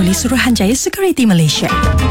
oleh Suruhanjaya Security Malaysia.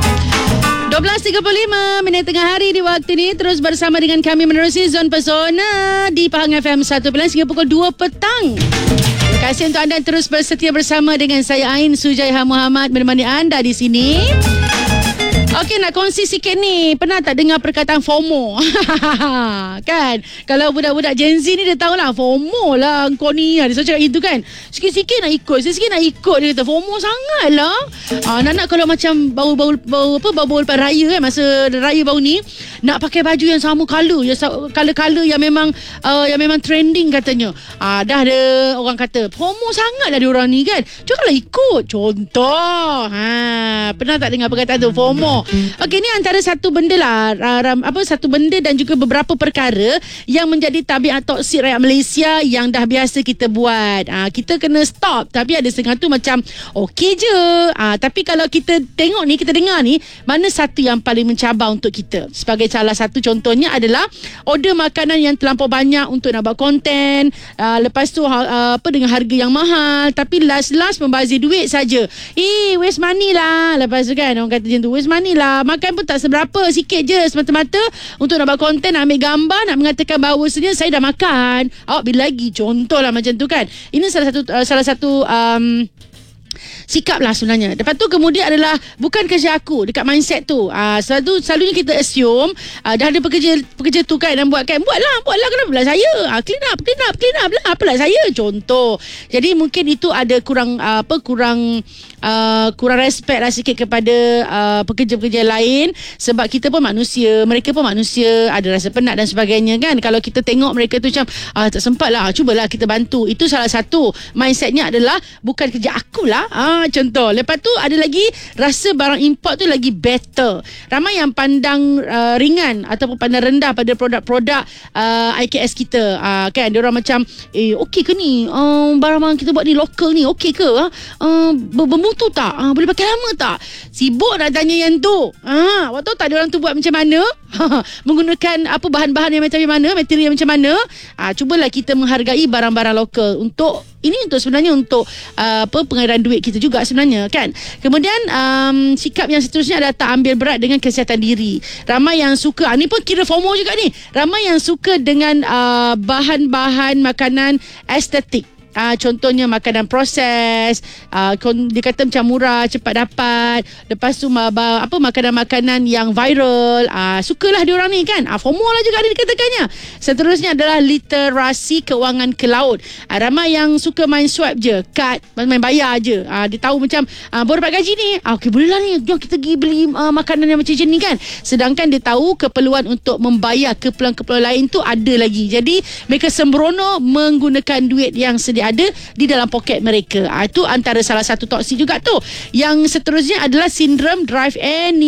12.35 minit tengah hari di waktu ini. Terus bersama dengan kami menerusi Zon Pesona di Pahang FM 1 Pilihan hingga pukul 2 petang. Terima kasih untuk anda yang terus bersetia bersama dengan saya Ain Sujaiha Muhammad menemani anda di sini. Okey, nak kongsi sikit ni. Pernah tak dengar perkataan FOMO? Kan? Kalau budak-budak Gen Z ni dia tahulah FOMO lah kau ni. Dia selalu cakap itu kan. Sikit-sikit nak ikut, sikit-sikit nak ikut. Dia kata FOMO sangat lah. Nak kalau macam bau lepas raya kan, masa raya baru ni, nak pakai baju yang sama colour, yang colour-colour yang memang trending katanya. Dah ada orang kata FOMO sangat lah diorang ni kan. Janganlah ikut. Contoh. Pernah tak dengar perkataan tu FOMO? Okey, ni antara satu benda lah, satu benda dan juga beberapa perkara yang menjadi tabiat toksik rakyat Malaysia yang dah biasa kita buat. Kita kena stop. Tapi ada setengah tu macam okey je. Tapi kalau kita tengok ni, kita dengar ni, mana satu yang paling mencabar untuk kita? Sebagai salah satu contohnya adalah order makanan yang terlampau banyak untuk nak buat konten. Lepas tu dengan harga yang mahal, tapi last membazir duit saja. Waste money lah. Lepas tu kan orang kata macam tu, waste money lah. Makan pun tak seberapa, sikit je semata-mata untuk nak buat konten, nak ambil gambar, nak mengatakan bahawasanya saya dah makan. Awak bila lagi? Contoh lah macam tu kan. Ini salah satu sikap lah sebenarnya. Lepas tu kemudian adalah bukan kerja aku dekat mindset tu. Selalunya kita assume dah ada pekerja tu kan dan buatlah kenapa pula saya? Clean up lah, apalah saya? Contoh. Jadi mungkin itu ada kurang respect lah sikit kepada pekerja-pekerja lain, sebab kita pun manusia, mereka pun manusia, ada rasa penat dan sebagainya kan. Kalau kita tengok mereka tu macam tak sempat lah, cubalah kita bantu. Itu salah satu mindsetnya adalah bukan kerja akulah. Contoh. Lepas tu ada lagi rasa barang import tu lagi better. Ramai yang pandang ringan ataupun pandang rendah pada produk-produk IKS kita. Kan dia orang macam okey ke ni? Barang-barang kita buat ni lokal ni okey ke? Bermutu tak? Boleh pakai lama tak? Sibuk nak tanya yang tu. Awak tahu tak dia orang tu buat macam mana? Menggunakan apa bahan-bahan yang macam mana, material yang macam mana? Cubalah kita menghargai barang-barang lokal. Sebenarnya untuk pengairan duit kita juga sebenarnya kan. Kemudian sikap yang seterusnya adalah tak ambil berat dengan kesihatan diri. Ramai yang suka, ni pun kira FOMO juga ni. Ramai yang suka dengan bahan-bahan makanan estetik. Contohnya makanan proses, dia kata macam murah, cepat dapat. Lepas tu makanan-makanan yang viral, sukalah diorang ni kan. FOMO lah juga ada dikatakannya. Seterusnya adalah literasi kewangan ke laut. Ramai yang suka main swipe je, kad, main bayar je. Dia tahu macam baru dapat gaji ni, okey boleh lah ni, jom kita pergi beli makanan yang macam ni kan. Sedangkan dia tahu keperluan untuk membayar keperluan-keperluan lain tu ada lagi. Jadi mereka sembrono menggunakan duit yang sedia ada di dalam poket mereka. Itu antara salah satu toksik juga tu. Yang seterusnya adalah sindrom drive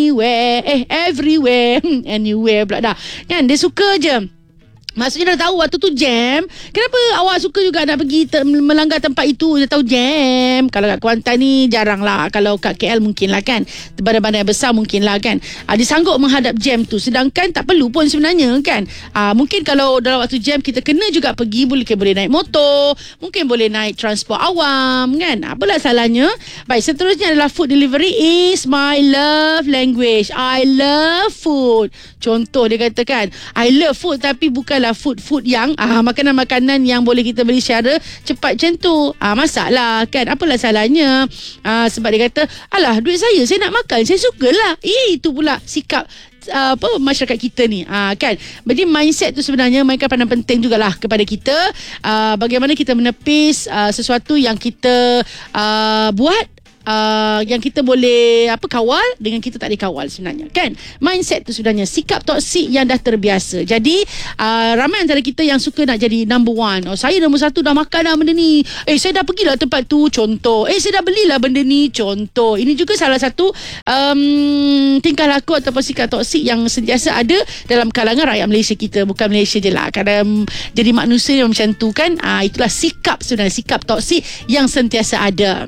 everywhere. Anywhere pula dah. Kan dia suka je. Maksudnya dah tahu waktu tu jam. Kenapa awak suka juga nak pergi melanggar tempat itu? Dia tahu jam. Kalau kat Kuantan ni jarang lah. Kalau kat KL mungkin lah kan. Bandar-bandar besar mungkin lah kan. Dia sanggup menghadap jam tu. Sedangkan tak perlu pun sebenarnya kan. Mungkin kalau dalam waktu jam kita kena juga pergi, boleh naik motor, mungkin boleh naik transport awam kan. Apalah salahnya. Baik, seterusnya adalah food delivery is my love language. I love food. Contoh dia katakan I love food, tapi bukan food yang makanan-makanan yang boleh kita beli secara cepat macam tu. Masak lah kan, apalah salahnya. Sebab dia kata alah duit saya nak makan, saya sukalah. Itu pula sikap masyarakat kita ni kan. Jadi mindset tu sebenarnya mainkan peranan penting jugalah kepada kita. Bagaimana kita menepis sesuatu yang kita buat, yang kita boleh kawal dengan kita tak dikawal sebenarnya kan. Mindset tu sebenarnya sikap toksik yang dah terbiasa. Jadi ramai antara kita yang suka nak jadi number one. Saya nombor satu, dah makan dah benda ni, saya dah pergilah tempat tu, contoh, saya dah belilah benda ni, contoh. Ini juga salah satu tingkah laku ataupun sikap toksik yang sentiasa ada dalam kalangan rakyat Malaysia kita. Bukan Malaysia je lah, kadang jadi manusia yang macam tu kan. Itulah sikap sebenarnya, sikap toksik yang sentiasa ada.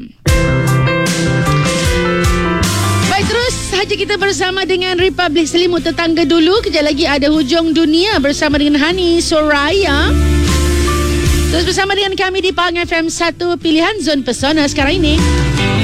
Terus saja kita bersama dengan Republik Selimut Tetangga dulu. Kejap lagi ada Hujung Dunia bersama dengan Hani Soraya. Terus bersama dengan kami di Pahang FM 1 Pilihan Zon Pesona sekarang ini.